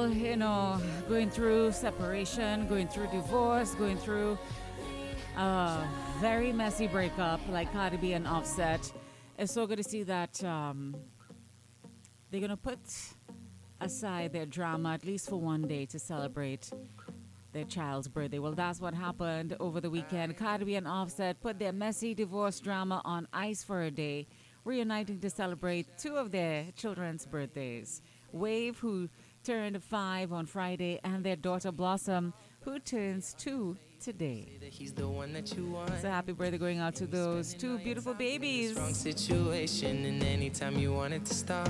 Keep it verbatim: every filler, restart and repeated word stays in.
still, you know, going through separation, going through divorce, going through a very messy breakup like Cardi B and Offset. It's so good to see that um, they're going to put aside their drama at least for one day to celebrate their child's birthday. Well, that's what happened over the weekend. Cardi B and Offset put their messy divorce drama on ice for a day, reuniting to celebrate two of their children's birthdays. Wave, who turned five on Friday, and their daughter Blossom, who turns two today. So happy birthday going out to those two beautiful babies. Strong situation, and anytime you want it to stop.